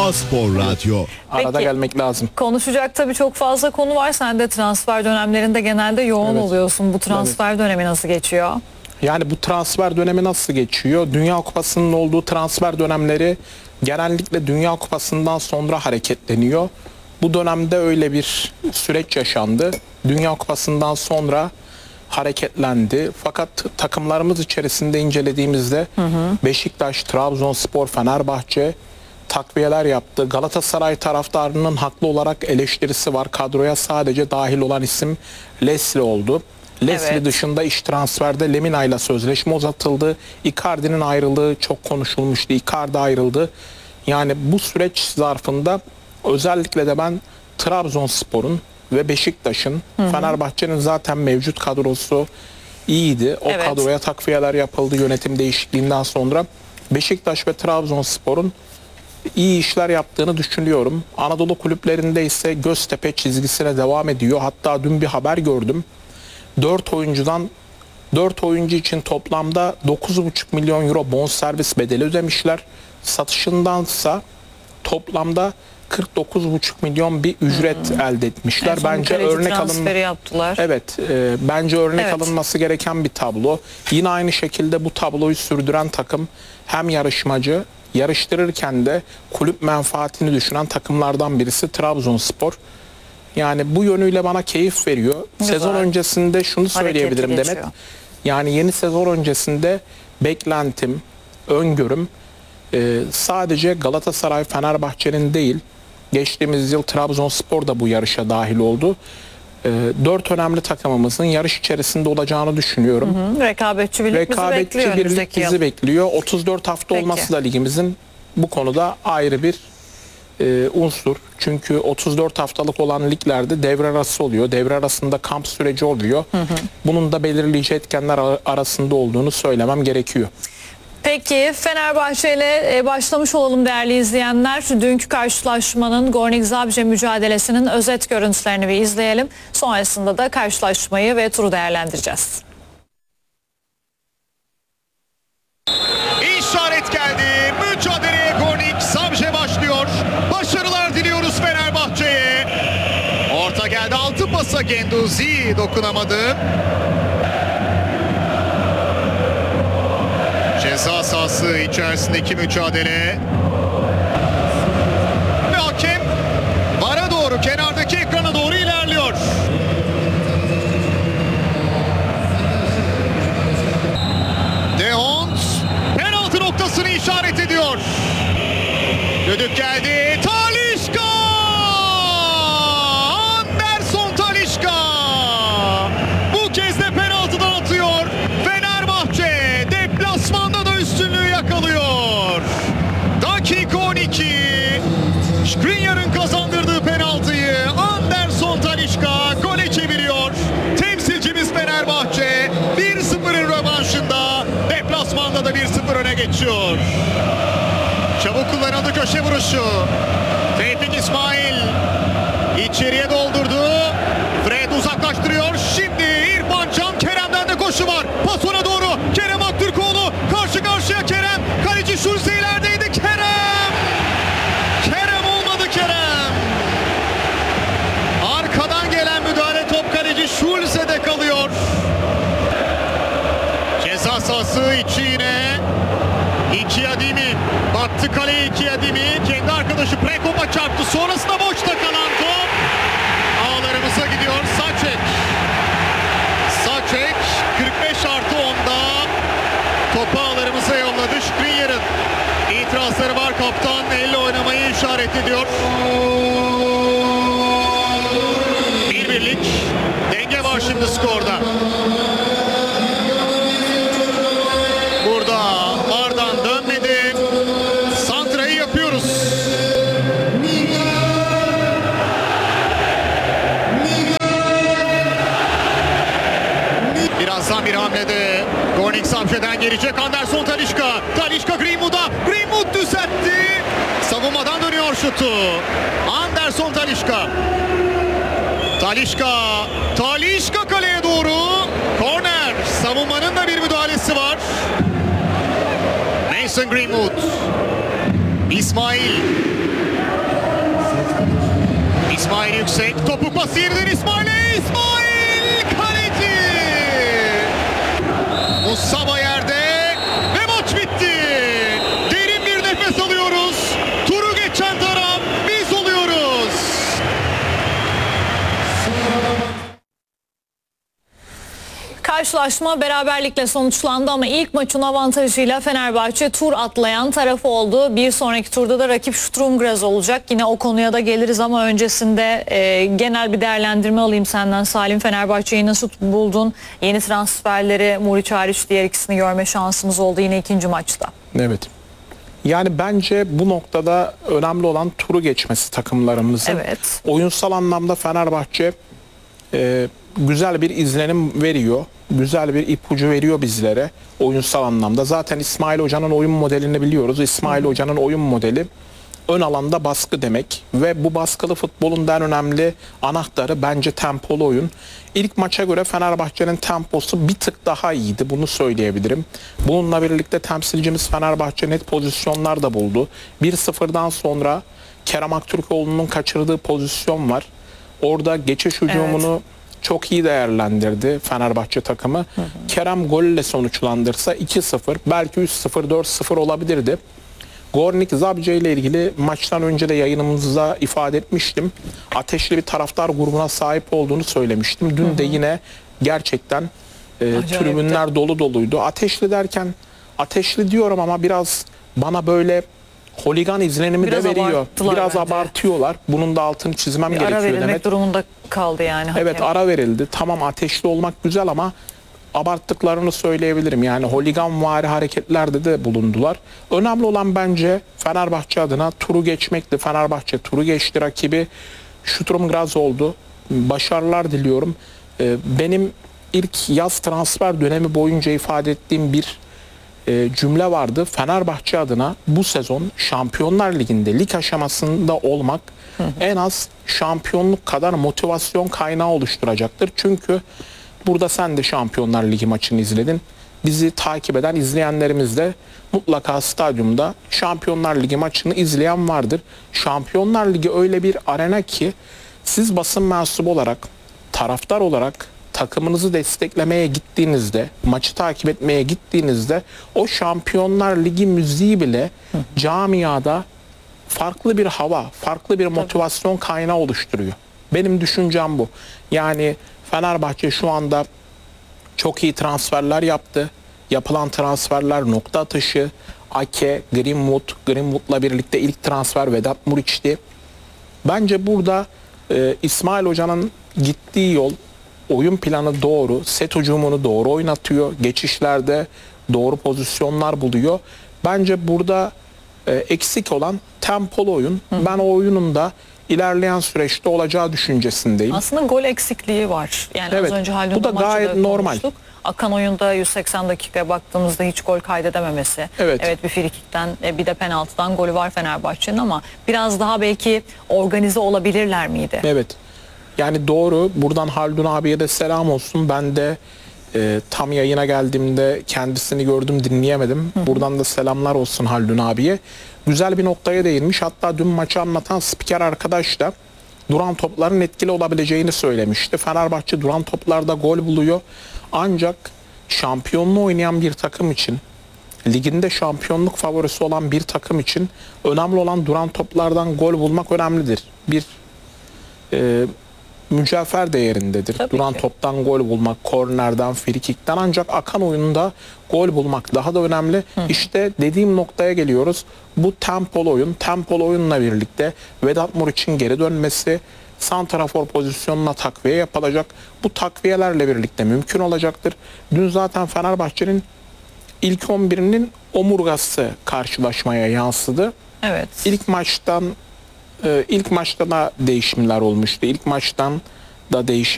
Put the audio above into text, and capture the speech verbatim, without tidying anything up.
A-Spor Radyo. Arada Peki, gelmek lazım. Konuşacak tabii çok fazla konu var. Sen de transfer dönemlerinde genelde yoğun Evet. oluyorsun. Bu transfer evet. dönemi nasıl geçiyor? Yani bu transfer dönemi nasıl geçiyor? Dünya Kupası'nın olduğu transfer dönemleri genellikle Dünya Kupası'ndan sonra hareketleniyor. Bu dönemde öyle bir süreç yaşandı. Dünya Kupası'ndan sonra hareketlendi. Fakat takımlarımız içerisinde incelediğimizde hı hı. Beşiktaş, Trabzonspor, Fenerbahçe takviyeler yaptı. Galatasaray taraftarının haklı olarak eleştirisi var. Kadroya sadece dahil olan isim Leslie oldu. Leslie evet. dışında iş transferde Lemina ile sözleşme uzatıldı. Icardi'nin ayrılığı çok konuşulmuştu. Icardi ayrıldı. Yani bu süreç zarfında özellikle de ben Trabzonspor'un ve Beşiktaş'ın, Fenerbahçe'nin zaten mevcut kadrosu iyiydi. O evet. kadroya takviyeler yapıldı yönetim değişikliğinden sonra. Beşiktaş ve Trabzonspor'un iyi işler yaptığını düşünüyorum. Anadolu kulüplerinde ise Göztepe çizgisine devam ediyor. Hatta dün bir haber gördüm. dört oyuncudan dört oyuncu için toplamda dokuz buçuk milyon euro bonservis bedeli ödemişler. Satışındansa toplamda kırk dokuz buçuk milyon bir ücret hmm. elde etmişler. Bence örnek alın yaptılar. Evet, e, bence örnek evet. alınması gereken bir tablo. Yine aynı şekilde bu tabloyu sürdüren takım hem yarışmacı, yarıştırırken de kulüp menfaatini düşünen takımlardan birisi Trabzonspor. Yani bu yönüyle bana keyif veriyor. Güzel. Sezon öncesinde şunu söyleyebilirim Demet. Yani yeni sezon öncesinde beklentim, öngörüm e, sadece Galatasaray, Fenerbahçe'nin değil, geçtiğimiz yıl Trabzonspor da bu yarışa dahil oldu. E, dört önemli takımımızın yarış içerisinde olacağını düşünüyorum. Hı hı. Rekabetçi birlik Rekabetçi bizi bekliyor. birlik bizi bekliyor. otuz dört hafta Peki. olması da ligimizin bu konuda ayrı bir e, unsur. Çünkü otuz dört haftalık olan liglerde devre arası oluyor. Devre arasında kamp süreci oluyor. Hı hı. Bunun da belirleyici etkenler arasında olduğunu söylemem gerekiyor. Peki Fenerbahçe ile başlamış olalım değerli izleyenler. Dünkü karşılaşmanın Gornik Zabrze mücadelesinin özet görüntülerini bir izleyelim. Sonrasında da karşılaşmayı ve turu değerlendireceğiz. İşaret geldi. Mücadeleye Gornik Zabrze başlıyor. Başarılar diliyoruz Fenerbahçe'ye. Orta geldi, altı pasa Genduzi dokunamadı. Ceza sahası içerisindeki mücadele. Ve hakem vara doğru, kenardaki ekrana doğru ilerliyor. De Hond penaltı noktasını işaret ediyor. Düdük geldi. Talisca! Anderson Talisca! Bu kez de penaltıdan atıyor. Fenerbahçe deplasmanda da üstünlüğü yakalıyor. Dakika on iki. Skriniar'ın kazandırdığı penaltıyı Anderson Talisca gole çeviriyor. Temsilcimiz Fenerbahçe bir sıfırın rövanşında deplasmanda da bir sıfır öne geçiyor. Çabuk kullanıldı köşe vuruşu. Tevfik İsmail içeriye doldurdu. Fred uzaklaştırıyor. Şimdi İrfan Can, Kerem'den de koşu var. Pas ona doğru. Kerem Aktürkoğlu karşı karşıya Kerem. Kaleci Schulze ilerideydi. Kerem! Kerem olmadı Kerem. Arkadan gelen müdahale top kaleci Schulze'de kalıyor. Ceza sahası içi yine. İki Adimi baktı kaleye, iki Adimi kendi arkadaşı Prekop'a çarptı, sonrasında boşta kalan top ağlarımıza gidiyor. Saçek Saçek kırk beş artı onda topu ağlarımıza yolladı. Skriniar'ın itirazları var, kaptan elle oynamayı işaret ediyor. Bir birlik denge var şimdi skorda. Burada Vardan dönmedi. Santra'yı yapıyoruz. Birazdan bir hamlede Gornik Zabrze'den gelecek Anderson Talisca. Talisca Greenwood'a. Greenwood düzeltti. Savunmadan dönüyor şutu. Anderson Talisca. Talisca. Talisca kaleye doğru. Korner. Savunmanın da bir müdahalesi var. Mason Greenwood. İsmail. İsmail Yüksek. Topuk pası yeniden İsmail'e. İsmail kaleci. Mustafa yerde ve maç bitti. Derin bir nefes alıyoruz. Turu geçen taraf biz oluyoruz. Karşılaşma beraberlikle sonuçlandı ama ilk maçın avantajıyla Fenerbahçe tur atlayan tarafı oldu. Bir sonraki turda da rakip Sturm Graz olacak. Yine o konuya da geliriz ama öncesinde e, genel bir değerlendirme alayım senden Salim. Fenerbahçe'yi nasıl buldun? Yeni transferleri Muriç hariç diğer ikisini görme şansımız oldu yine ikinci maçta. Evet. Yani bence bu noktada önemli olan turu geçmesi takımlarımızın. Evet. Oyunsal anlamda Fenerbahçe e, güzel bir izlenim veriyor. Güzel bir ipucu veriyor bizlere oyunsal anlamda. Zaten İsmail Hoca'nın oyun modelini biliyoruz. İsmail Hoca'nın oyun modeli ön alanda baskı demek ve bu baskılı futbolun en önemli anahtarı bence tempolu oyun. İlk maça göre Fenerbahçe'nin temposu bir tık daha iyiydi. Bunu söyleyebilirim. Bununla birlikte temsilcimiz Fenerbahçe net pozisyonlar da buldu. bir sıfırdan sonra Kerem Aktürkoğlu'nun kaçırdığı pozisyon var. Orada geçiş hücumunu evet. çok iyi değerlendirdi Fenerbahçe takımı. Hı hı. Kerem golle sonuçlandırsa iki sıfır, belki üç sıfır, dört sıfır olabilirdi. Gornik Zabce ile ilgili maçtan önce de yayınımızda ifade etmiştim. Ateşli bir taraftar grubuna sahip olduğunu söylemiştim. Dün hı hı. de yine gerçekten e, tribünler dolu doluydu. Ateşli derken ateşli diyorum ama biraz bana böyle holigan izlenimi biraz de veriyor. Biraz bence. abartıyorlar. Bunun da altını çizmem bir gerekiyor ara verilmek demek. durumunda kaldı yani. Evet hakem. ara verildi. Tamam ateşli olmak güzel ama abarttıklarını söyleyebilirim. Yani holiganvari hareketlerde de bulundular. Önemli olan bence Fenerbahçe adına turu geçmekti. Fenerbahçe turu geçti, rakibi Sturm Graz oldu. Başarılar diliyorum. Benim ilk yaz transfer dönemi boyunca ifade ettiğim bir cümle vardı. Fenerbahçe adına bu sezon Şampiyonlar Ligi'nde lig aşamasında olmak hı hı. en az şampiyonluk kadar motivasyon kaynağı oluşturacaktır. Çünkü burada sen de Şampiyonlar Ligi maçını izledin. Bizi takip eden izleyenlerimiz de mutlaka stadyumda Şampiyonlar Ligi maçını izleyen vardır. Şampiyonlar Ligi öyle bir arena ki siz basın mensubu olarak, taraftar olarak takımınızı desteklemeye gittiğinizde, maçı takip etmeye gittiğinizde o Şampiyonlar Ligi müziği bile hı. camiada farklı bir hava, farklı bir motivasyon kaynağı oluşturuyor. Benim düşüncem bu. Yani Fenerbahçe şu anda çok iyi transferler yaptı. Yapılan transferler nokta atışı. Ake, Greenwood, Greenwood'la birlikte ilk transfer Vedat Muriç'ti. Bence burada e, İsmail Hoca'nın gittiği yol, oyun planı doğru, set hücumunu doğru oynatıyor. Geçişlerde doğru pozisyonlar buluyor. Bence burada e, eksik olan tempolu oyun. Hı. Ben o oyunun da ilerleyen süreçte olacağı düşüncesindeyim. Aslında gol eksikliği var. Yani evet, az önce Haldun bu da gayet normal. Akan oyunda yüz seksen dakikaya baktığımızda hiç gol kaydedememesi. Evet, evet bir frikikten bir de penaltıdan golü var Fenerbahçe'nin ama biraz daha belki organize olabilirler miydi? Evet. Yani doğru. Buradan Haldun abiye de selam olsun. Ben de e, tam yayına geldiğimde kendisini gördüm, dinleyemedim. Hı hı. Buradan da selamlar olsun Haldun abiye. Güzel bir noktaya değinmiş. Hatta dün maçı anlatan spiker arkadaş da duran topların etkili olabileceğini söylemişti. Fenerbahçe duran toplarda gol buluyor. Ancak şampiyonluğu oynayan bir takım için, liginde şampiyonluk favorisi olan bir takım için önemli olan duran toplardan gol bulmak önemlidir. Bir e, mücevher değerindedir. Tabii Duran ki. toptan gol bulmak, kornerden, frikikten, ancak akan oyunda gol bulmak daha da önemli. Hı. İşte dediğim noktaya geliyoruz. Bu tempolu oyun, tempolu oyunla birlikte Vedat Muriç'in geri dönmesi, santrafor pozisyonuna takviye yapılacak. Bu takviyelerle birlikte mümkün olacaktır. Dün zaten Fenerbahçe'nin ilk on birinin omurgası karşılaşmaya yansıdı. Evet. İlk maçtan ilk maçta da değişimler olmuştu. İlk maçtan da değişim